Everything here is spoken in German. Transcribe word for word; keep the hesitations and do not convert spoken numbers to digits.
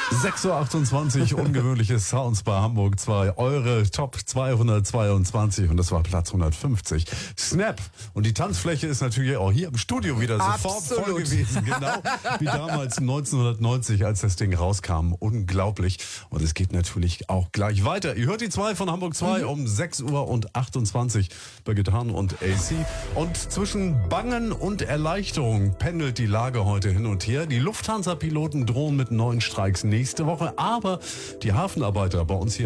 sechs Uhr achtundzwanzig, ungewöhnliche Sounds bei Hamburg zwei. Eure Top zweihundertzweiundzwanzig und das war Platz hundertfünfzig. Snap. Und die Tanzfläche ist natürlich auch hier im Studio wieder sofort Absolut. voll gewesen. Genau wie damals neunzehnhundertneunzig, als das Ding rauskam. Unglaublich. Und es geht natürlich auch gleich weiter. Ihr hört die zwei von Hamburg zwei mhm. um sechs Uhr achtundzwanzig bei Gitarren und A C. Und zwischen Bangen und Erleichterung pendelt die Lage heute hin und her. Die Lufthansa-Piloten drohen mit neuen Streiks nächste Woche, aber die Hafenarbeiter bei uns hier